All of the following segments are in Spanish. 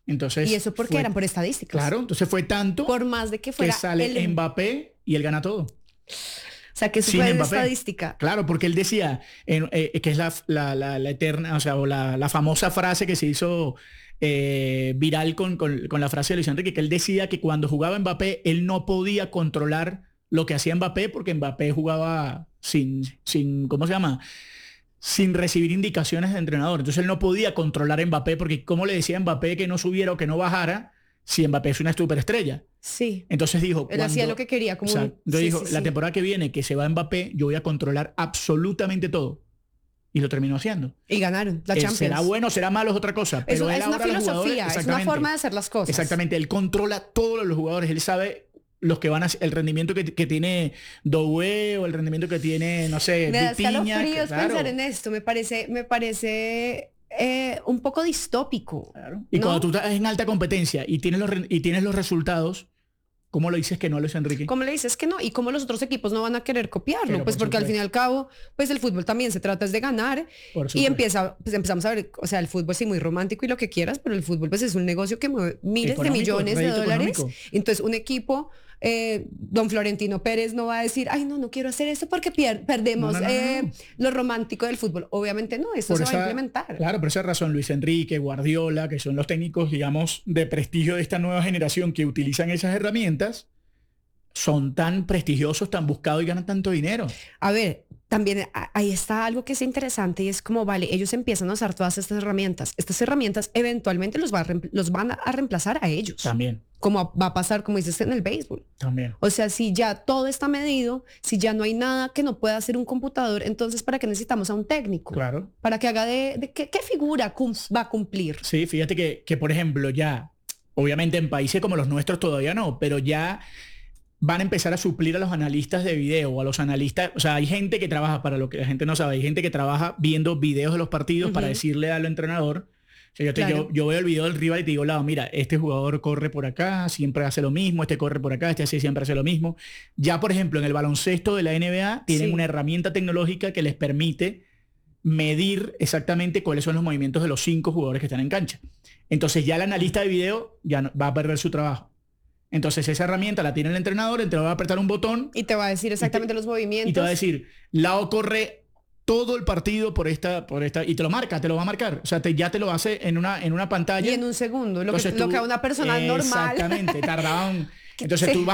Entonces, ¿Y eso porque eran por estadísticas? Claro, entonces fue tanto por más de que fuera que sale Mbappé y él gana todo. O sea, que eso fue de estadística. Claro, porque él decía, que es la eterna, o sea, o la famosa frase que se hizo viral con la frase de Luis Enrique, que él decía que cuando jugaba Mbappé, él no podía controlar lo que hacía Mbappé porque Mbappé jugaba sin ¿cómo se llama? Sin recibir indicaciones de entrenador. Entonces él no podía controlar a Mbappé porque ¿cómo le decía a Mbappé que no subiera o que no bajara si Mbappé es una superestrella? Sí. Entonces dijo... Él hacía lo que quería. Como entonces dijo, la temporada que viene que se va Mbappé, yo voy a controlar absolutamente todo. Y lo terminó haciendo. Y ganaron la Champions. Será bueno, será malo, es otra cosa. Pero es una filosofía, es una forma de hacer las cosas. Exactamente, él controla todos los jugadores, él sabe los que van a el rendimiento que tiene Doué o el rendimiento que tiene, no sé, me da escalofríos pensar en esto, me parece un poco distópico. Claro. Y ¿no? cuando tú estás en alta competencia y tienes los resultados, ¿cómo lo dices que no, Luis Enrique? ¿Cómo le dices que no? ¿Y cómo los otros equipos no van a querer copiarlo? Pero pues porque al fin y al cabo, pues el fútbol también se trata de ganar. Y empezamos a ver, o sea, el fútbol sí muy romántico y lo que quieras, pero el fútbol pues es un negocio que mueve miles de millones de dólares. Económico. Entonces un equipo, don Florentino Pérez no va a decir, ay no quiero hacer esto porque perdemos lo romántico del fútbol. Obviamente no, eso se va a implementar. Claro, por esa razón Luis Enrique, Guardiola, que son los técnicos, digamos, de prestigio de esta nueva generación que utilizan esas herramientas, son tan prestigiosos, tan buscados y ganan tanto dinero. A ver, también ahí está algo que es interesante y es como, vale, ellos empiezan a usar todas estas herramientas. Estas herramientas eventualmente los van a reemplazar a ellos. También. Como va a pasar, como dices, en el béisbol. También. O sea, si ya todo está medido, si ya no hay nada que no pueda hacer un computador, entonces ¿para qué necesitamos a un técnico? Claro. Para que haga ¿qué figura va a cumplir? Sí, fíjate que, por ejemplo, ya, obviamente en países como los nuestros todavía no, pero ya van a empezar a suplir a los analistas de video o a los analistas, o sea, hay gente que trabaja, para lo que la gente no sabe, hay gente que trabaja viendo videos de los partidos para decirle al entrenador. O sea, yo veo el video del rival y te digo, mira, este jugador corre por acá, siempre hace lo mismo, este corre por acá, siempre hace lo mismo. Ya, por ejemplo, en el baloncesto de la NBA tienen una herramienta tecnológica que les permite medir exactamente cuáles son los movimientos de los 5 jugadores que están en cancha. Entonces ya el analista de video ya va a perder su trabajo. Entonces esa herramienta la tiene el entrenador va a apretar un botón y te va a decir exactamente los movimientos. Y te va a decir, Lao corre todo el partido por esta y te lo va a marcar. O sea, ya te lo hace en una pantalla. Y en un segundo, lo que a una persona normal. Exactamente, tardaban. Entonces tú vas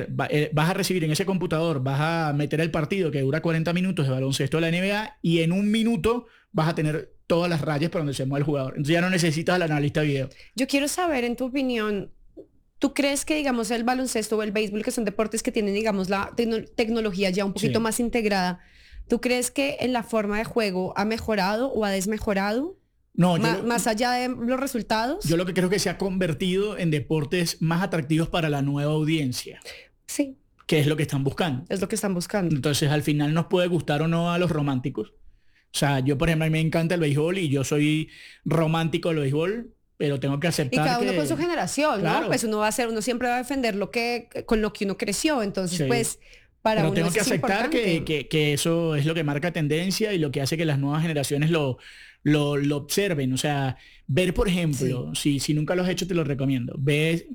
a recibir en ese computador, vas a meter el partido que dura 40 minutos de baloncesto de la NBA y en un minuto vas a tener todas las rayas por donde se mueve el jugador. Entonces ya no necesitas al analista de video. Yo quiero saber, en tu opinión, ¿tú crees que, digamos, el baloncesto o el béisbol, que son deportes que tienen, digamos, la tecnología ya un poquito más integrada, ¿tú crees que en la forma de juego ha mejorado o ha desmejorado? No, más allá de los resultados. Yo lo que creo que se ha convertido en deportes más atractivos para la nueva audiencia. Sí. Que es lo que están buscando. Es lo que están buscando. Entonces, al final nos puede gustar o no a los románticos. O sea, yo, por ejemplo, a mí me encanta el béisbol y yo soy romántico del béisbol, pero tengo que aceptar y cada uno con su generación, claro, ¿no? Pues uno siempre va a defender con lo que uno creció. Entonces, pues, para pero uno tengo que es aceptar que eso es lo que marca tendencia y lo que hace que las nuevas generaciones lo observen. O sea, ver, por ejemplo, si nunca lo has hecho, te lo recomiendo. Ve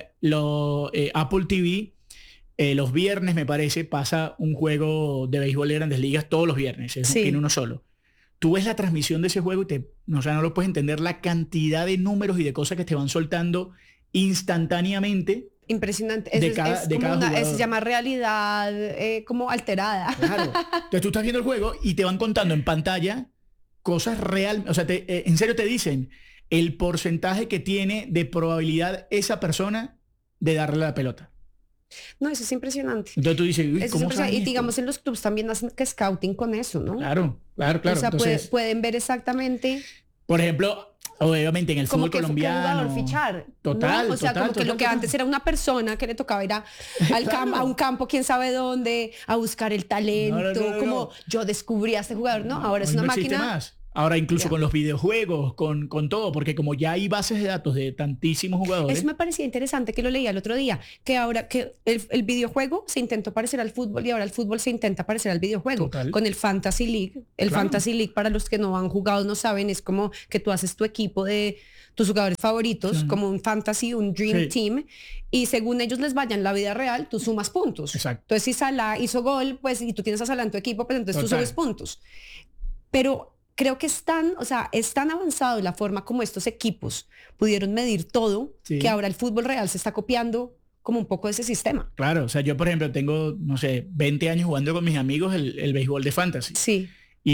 Apple TV. Los viernes, me parece, pasa un juego de béisbol de Grandes Ligas todos los viernes. Tiene uno solo. Tú ves la transmisión de ese juego y no lo puedes entender, la cantidad de números y de cosas que te van soltando instantáneamente. Impresionante. Se llama realidad como alterada. Claro. Entonces tú estás viendo el juego y te van contando en pantalla cosas reales. O sea, en serio te dicen el porcentaje que tiene de probabilidad esa persona de darle la pelota. No, eso es impresionante. Entonces tú dices, ¿cómo saben y esto? digamos, en los clubs también hacen scouting con eso, ¿no? Claro. O sea, entonces, pueden ver exactamente. Por ejemplo, obviamente en el fútbol colombiano. ¿Qué jugador fichar? Total, ¿no? O sea, que lo que antes era una persona que le tocaba ir a un campo, quién sabe dónde, a buscar el talento, como yo descubrí a este jugador, ¿no? Ahora es una máquina. Más. Ahora incluso con los videojuegos, con todo, porque como ya hay bases de datos de tantísimos jugadores. Eso me parecía interesante que lo leía el otro día, que ahora que el videojuego se intentó parecer al fútbol y ahora el fútbol se intenta parecer al videojuego. Total. Con el Fantasy League. El Fantasy League, para los que no han jugado, no saben, es como que tú haces tu equipo de tus jugadores favoritos, como un fantasy, un dream team, y según ellos les vaya en la vida real, tú sumas puntos. Exacto. Entonces, si Salah hizo gol, pues, y tú tienes a Salah en tu equipo, pues entonces tú subes puntos. Pero creo que es tan avanzado la forma como estos equipos pudieron medir todo, que ahora el fútbol real se está copiando como un poco de ese sistema. Claro, o sea, yo por ejemplo tengo, no sé, 20 años jugando con mis amigos el béisbol de fantasy. Sí.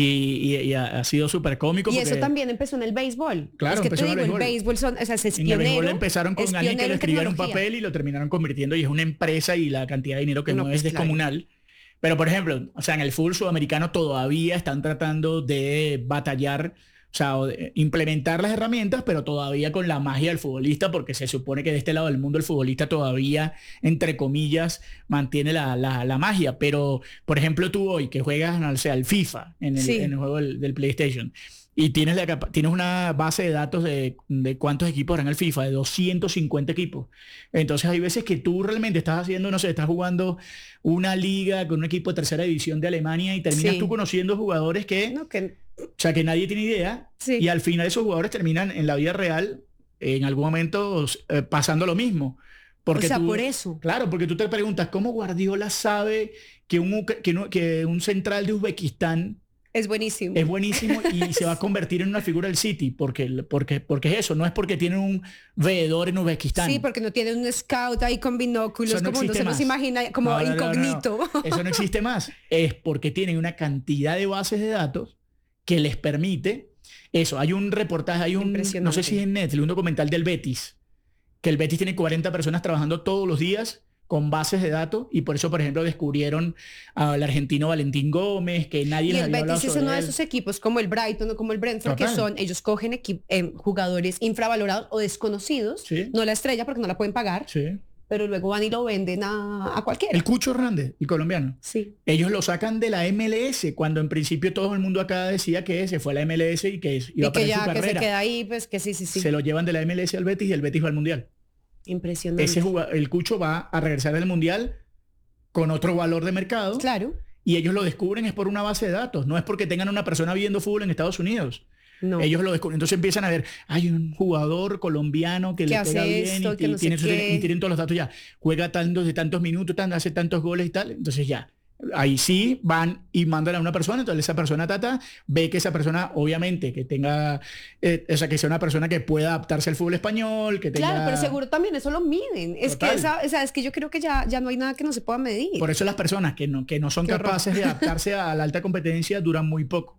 Y ha sido súper cómico. Y eso también empezó en el béisbol. Claro, es que te digo, el béisbol es en el béisbol empezaron con alguien que lo escribía en un papel y lo terminaron convirtiendo, y es una empresa, y la cantidad de dinero que mueve es descomunal. Pero, por ejemplo, o sea, en el fútbol sudamericano todavía están tratando de batallar, o sea, implementar las herramientas, pero todavía con la magia del futbolista, porque se supone que de este lado del mundo el futbolista todavía, entre comillas, mantiene la magia. Pero, por ejemplo, tú hoy que juegas, o sea, al FIFA, en el juego del PlayStation, y tienes una base de datos de cuántos equipos harán el FIFA, de 250 equipos. Entonces hay veces que tú realmente estás haciendo, no sé, estás jugando una liga con un equipo de tercera división de Alemania y terminas tú conociendo jugadores o sea, que nadie tiene idea. Y al final esos jugadores terminan en la vida real, en algún momento, pasando lo mismo. Porque por eso. Claro, porque tú te preguntas, ¿cómo Guardiola sabe que un central de Uzbekistán es buenísimo? Es buenísimo y se va a convertir en una figura del City, porque es eso, no es porque tiene un veedor en Uzbekistán. Sí, porque no tiene un scout ahí con binóculos, como uno se los imagina, como incógnito. No. Eso no existe más. Es porque tienen una cantidad de bases de datos que les permite eso. Hay un reportaje, no sé si es en Netflix, un documental del Betis, que el Betis tiene 40 personas trabajando todos los días con bases de datos, y por eso, por ejemplo, descubrieron al argentino Valentín Gómez, que nadie les había hablado sobre él. Y el Betis es uno de esos equipos como el Brighton o como el Brentford, ellos cogen jugadores infravalorados o desconocidos, no la estrella porque no la pueden pagar, pero luego van y lo venden a cualquiera. El Cucho Hernández, el colombiano. Sí. Ellos lo sacan de la MLS, cuando en principio todo el mundo acá decía que se fue a la MLS y que iba a perder su carrera. Que se queda ahí, pues que sí. Se lo llevan de la MLS al Betis y el Betis va al Mundial. Impresionante. El Cucho va a regresar del Mundial con otro valor de mercado. Claro. Y ellos lo descubren es por una base de datos, no es porque tengan una persona viendo fútbol en Estados Unidos. No. Ellos lo descubren. Entonces empiezan a ver, hay un jugador colombiano que le pega bien y tienen todos los datos ya. Juega tantos minutos, hace tantos goles y tal. Entonces ya, ahí sí van y mandan a una persona. Entonces esa persona ve que esa persona, obviamente, que tenga, que sea una persona que pueda adaptarse al fútbol español, que tenga... Claro, pero seguro también eso lo miden. Es que yo creo que ya no hay nada que no se pueda medir. Por eso las personas que no son capaces de adaptarse a la alta competencia duran muy poco.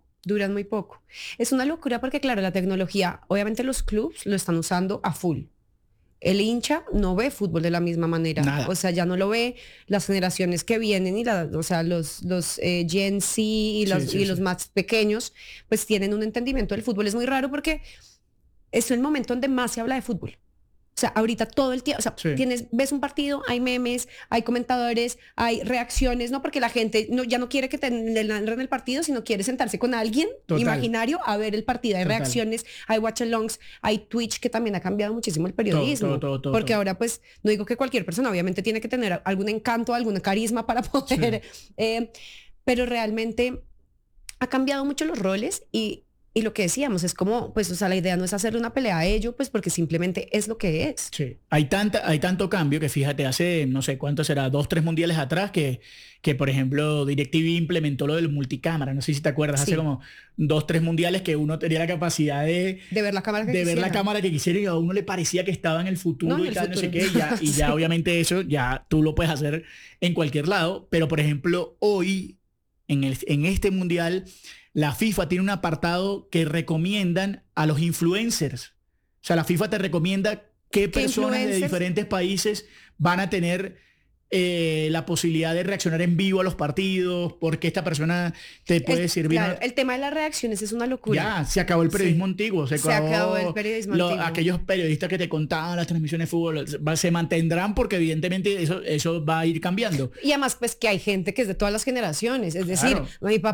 Es una locura porque, claro, la tecnología, obviamente los clubes lo están usando a full. El hincha no ve fútbol de la misma manera. Nada. O sea, ya no lo ve. Las generaciones que vienen los Gen Z y los más pequeños, pues tienen un entendimiento del fútbol. Es muy raro porque es el momento donde más se habla de fútbol. O sea, ahorita todo el tiempo, ves un partido, hay memes, hay comentadores, hay reacciones, ¿no? Porque la gente ya no quiere que te narren el partido, sino quiere sentarse con alguien imaginario a ver el partido. Hay reacciones, hay watch-alongs, hay Twitch, que también ha cambiado muchísimo el periodismo. Porque ahora, pues, no digo que cualquier persona, obviamente tiene que tener algún encanto, algún carisma para poder... pero realmente ha cambiado mucho los roles y lo que decíamos es como, pues, o sea, la idea no es hacerle una pelea a ello, pues, porque simplemente es lo que es. Sí, hay tanto cambio que, fíjate, hace, no sé cuánto será, 2-3 mundiales atrás que, por ejemplo, DirecTV implementó lo del multicámara. No sé si te acuerdas, hace como 2-3 mundiales que uno tenía la capacidad de ver la cámara que quisiera, y a uno le parecía que estaba en el futuro no sé qué, y ya obviamente eso ya tú lo puedes hacer en cualquier lado. Pero, por ejemplo, hoy, en este mundial, la FIFA tiene un apartado que recomiendan a los influencers. O sea, la FIFA te recomienda qué personas de diferentes países van a tener la posibilidad de reaccionar en vivo a los partidos, porque esta persona te puede servir. Claro, el tema de las reacciones es una locura. Ya, se acabó el periodismo antiguo. Se acabó el periodismo antiguo. Aquellos periodistas que te contaban las transmisiones de fútbol se mantendrán porque evidentemente eso va a ir cambiando. Y además, pues, que hay gente que es de todas las generaciones. Es decir, mi papá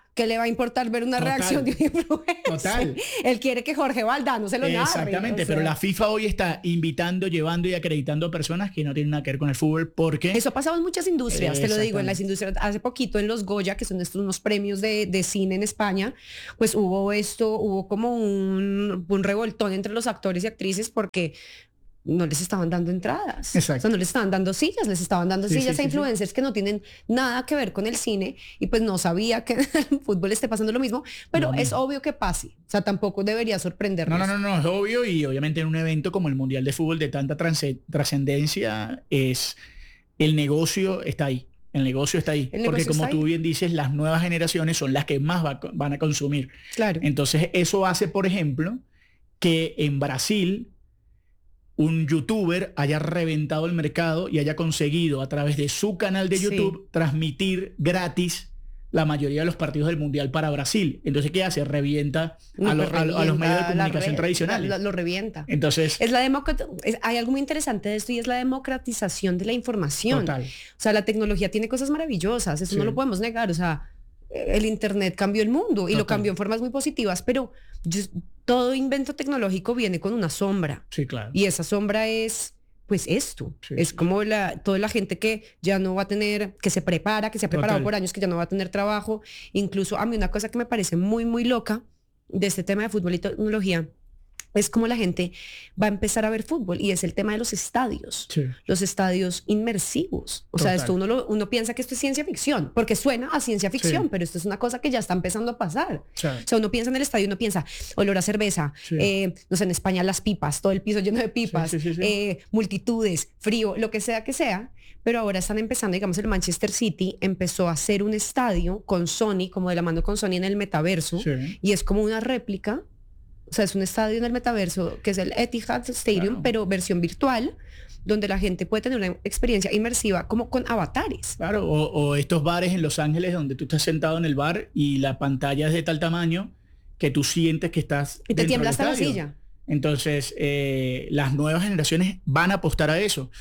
¿qué le va a importar ver una reacción de un influencer? Total. Él quiere que Jorge Valdano se lo narre. Exactamente, pero la FIFA hoy está invitando, llevando y acreditando a personas que no tienen nada que ver con el fútbol porque... Eso ha pasado en muchas industrias, te lo digo, en las industrias. Hace poquito en los Goya, que son estos unos premios de cine en España, pues hubo como un revoltón entre los actores y actrices porque no les estaban dando entradas. Exacto. O sea, no les estaban dando sillas, les estaban dando sillas a influencers que no tienen nada que ver con el cine y pues no sabía que en el fútbol esté pasando lo mismo, pero es obvio que pase. O sea, tampoco debería sorprendernos. No, es obvio y obviamente en un evento como el Mundial de Fútbol de tanta trascendencia el negocio está ahí. El negocio está ahí. Porque como tú bien dices, las nuevas generaciones son las que más van a consumir. Claro. Entonces eso hace, por ejemplo, que en Brasil un youtuber haya reventado el mercado y haya conseguido a través de su canal de YouTube transmitir gratis la mayoría de los partidos del Mundial para Brasil. Entonces, ¿qué hace? Revienta a los medios de comunicación tradicionales. Lo revienta. Entonces, hay algo muy interesante de esto y es la democratización de la información. Total. O sea, la tecnología tiene cosas maravillosas, eso no lo podemos negar. O sea, el internet cambió el mundo y lo cambió en formas muy positivas, pero todo invento tecnológico viene con una sombra. Sí, claro. Y esa sombra es, pues esto. Es como toda la gente que ya no va a tener, que se prepara, que se ha preparado por años, que ya no va a tener trabajo. Incluso a mí una cosa que me parece muy, muy loca de este tema de fútbol y tecnología es como la gente va a empezar a ver fútbol y es el tema de los estadios, los estadios inmersivos. O sea, esto uno piensa que esto es ciencia ficción, porque suena a ciencia ficción, pero esto es una cosa que ya está empezando a pasar. O sea, uno piensa en el estadio, uno piensa olor a cerveza, no sé, en España las pipas, todo el piso lleno de pipas, multitudes, frío, lo que sea, pero ahora están empezando, digamos, el Manchester City empezó a hacer un estadio con Sony, como de la mano con Sony en el metaverso, y es como una réplica. O sea, es un estadio en el metaverso que es el Etihad Stadium, pero versión virtual, donde la gente puede tener una experiencia inmersiva como con avatares. Claro, o estos bares en Los Ángeles donde tú estás sentado en el bar y la pantalla es de tal tamaño que tú sientes que estás y te tiembla hasta la silla. Entonces, las nuevas generaciones van a apostar a eso.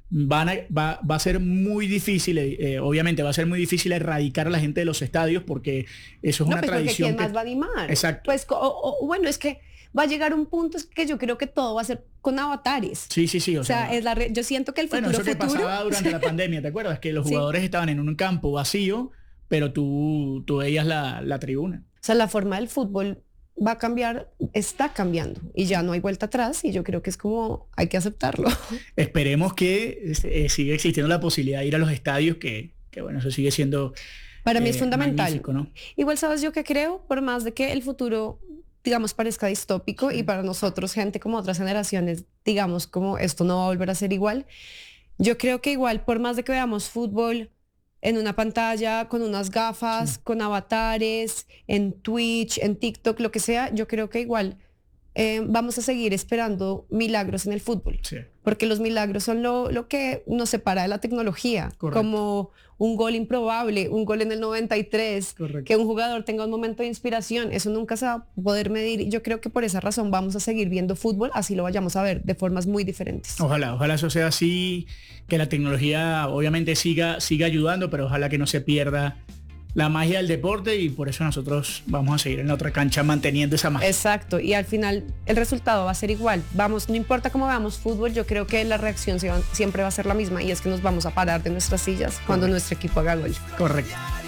Va a ser muy difícil, obviamente va a ser muy difícil erradicar a la gente de los estadios porque eso es una tradición. ¿Quién más va a animar? Exacto. Pues, bueno, es que va a llegar un punto es que yo creo que todo va a ser con avatares. Sí. O sea, yo siento que el futuro... Bueno, eso que pasaba durante la pandemia, ¿te acuerdas? Que los jugadores estaban en un campo vacío, pero tú veías la tribuna. O sea, la forma del fútbol va a cambiar, está cambiando y ya no hay vuelta atrás y yo creo que es como hay que aceptarlo. Esperemos que siga existiendo la posibilidad de ir a los estadios, que bueno, eso sigue siendo para mí es fundamental, ¿no? Igual sabes yo que creo, por más de que el futuro digamos parezca distópico y para nosotros gente como otras generaciones digamos como esto no va a volver a ser igual, yo creo que igual por más de que veamos fútbol en una pantalla, con unas gafas, con avatares, en Twitch, en TikTok, lo que sea, yo creo que igual vamos a seguir esperando milagros en el fútbol. Porque los milagros son lo que nos separa de la tecnología. Correcto. Como un gol improbable, un gol en el 93, correcto, que un jugador tenga un momento de inspiración, eso nunca se va a poder medir. Yo creo que por esa razón vamos a seguir viendo fútbol, así lo vayamos a ver de formas muy diferentes. Ojalá eso sea así, que la tecnología obviamente siga ayudando, pero ojalá que no se pierda la magia del deporte y por eso nosotros vamos a seguir en la otra cancha manteniendo esa magia. Exacto, y al final el resultado va a ser igual. Vamos, no importa cómo veamos fútbol, yo creo que la reacción siempre va a ser la misma y es que nos vamos a parar de nuestras sillas cuando nuestro equipo haga gol. Correcto.